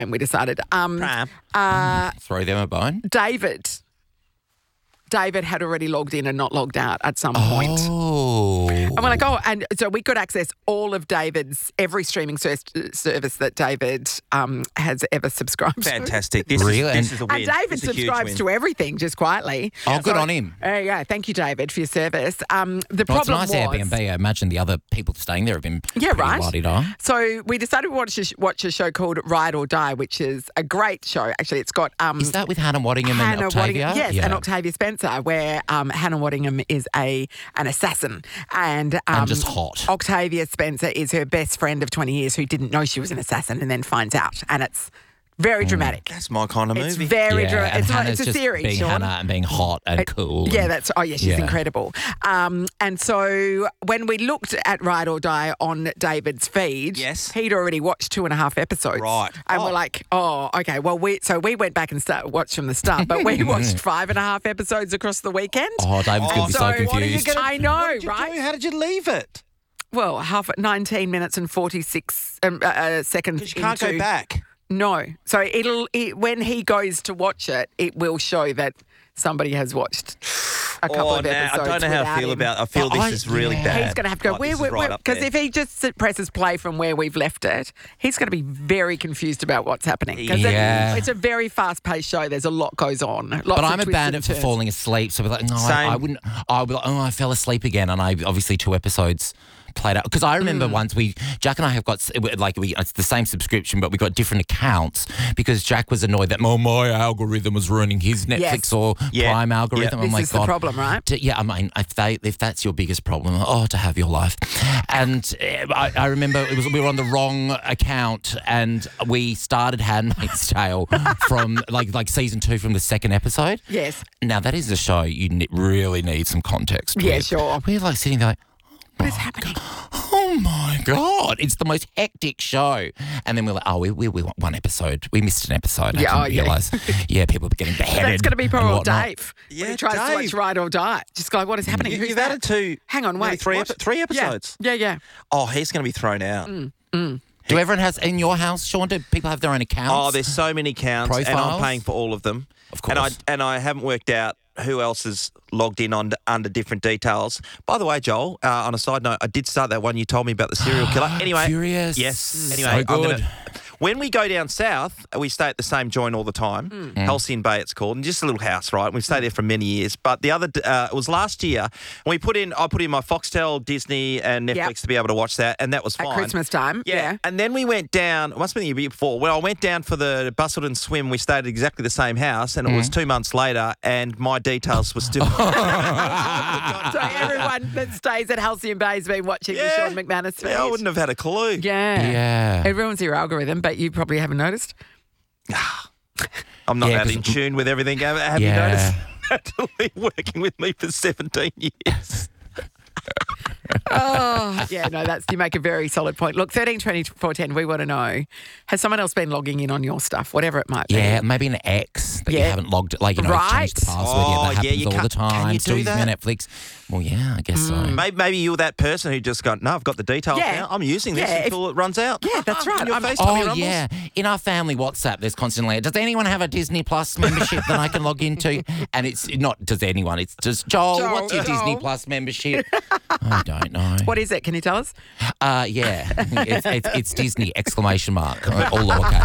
and we decided. Throw them a bone. David had already logged in and not logged out at some point. Oh. And we're like, and so we could access all of every streaming service that David has ever subscribed to. Fantastic. This is a win. And David subscribes to everything, just quietly. Oh, good on him. Yeah, thank you, David, for your service. The It's problem nice was... Airbnb. I imagine the other people staying there have been right. la-di-da. So we decided to watch a show called Ride or Die, which is a great show. Actually, it's got... Is that with Hannah Waddingham and Octavia? Yes, and Octavia Spencer, where Hannah Waddingham is an assassin. And just hot. Octavia Spencer is her best friend of 20 years who didn't know she was an assassin and then finds out. And it's very dramatic. That's my kind of movie. It's very dramatic. It's a just series, being Sean. Hannah and being hot and cool. Yeah, she's incredible. And so when we looked at Ride or Die on David's feed, he'd already watched 2.5 episodes. Right. And we're like, okay, well, we went back and watched from the start, but we watched 5.5 episodes across the weekend. Oh, David's going to be so confused. I know, what did you right? do? How did you leave it? Well, 19 minutes and 46 seconds. Because you can't go back. No. So when he goes to watch it, it will show that somebody has watched a couple of episodes. I don't know how I feel about it. I feel this is really bad. He's going to have to go, because if he just presses play from where we've left it, he's going to be very confused about what's happening. Because it's a very fast-paced show. There's a lot goes on. But I'm a bandit for falling asleep. So we're like, no, I wouldn't. I would be like, I fell asleep again. And I obviously 2 episodes played out. Because I remember once Jack and I have got, it's the same subscription, but we got different accounts because Jack was annoyed that, my algorithm was ruining his Netflix or Prime algorithm. This is the problem, right? I mean, if that's your biggest problem, to have your life. And I remember we were on the wrong account and we started Handmaid's Tale from like season 2 from the 2nd episode. Yes. Now, that is a show you really need some context Yeah, with. sure. We're like sitting there like, what is happening? Oh my God, it's the most hectic show. And then we're like, we want one episode. We missed an episode. I didn't realise. People were getting beheaded. That's going to be poor old Dave. Yeah, when he tries to watch Ride or Die. Just go like, what is happening? You've added to... Hang on, wait. Three episodes? Yeah. Oh, he's going to be thrown out. Do everyone has, in your house, Sean, do people have their own accounts? Oh, there's so many accounts. Profiles? And I'm paying for all of them. Of course. And I haven't worked out who else is logged in under different details. By the way, Joel, on a side note, I did start that one you told me about the serial killer. Anyway. Furious. Yes. Anyway, so good. When we go down south, we stay at the same joint all the time. Halcyon Bay, it's called, and just a little house, right? We've stayed there for many years. But the other, it was last year. I put in my Foxtel, Disney, and Netflix to be able to watch that, and that was fine. At Christmas time, yeah. And then we went down. It must have been the year before. When I went down for the Busselton swim, we stayed at exactly the same house, and it was 2 months later, and my details were still. So everyone that stays at Halcyon Bay has been watching the Sean McManus feed. I wouldn't have had a clue. Yeah. Everyone's your algorithm, but you probably haven't noticed. I'm not that in tune with everything. Have you noticed? Actually working with me for 17 years. You make a very solid point. Look, 13 24 10, we want to know, has someone else been logging in on your stuff, whatever it might be? Yeah, maybe an ex that you haven't logged, changed the password. That happens all the time. Can you Still do using that? Netflix. Well, yeah, I guess so. Maybe you're that person who just got, no, I've got the details now. I'm using this until it runs out. Yeah, that's right. Yeah. In our family WhatsApp, there's constantly, does anyone have a Disney Plus membership that I can log into? And it's not does anyone, it's just, Joel, what's your Disney Plus membership? I don't know. What is it? Can you tell us? It's Disney, ! All lowercase.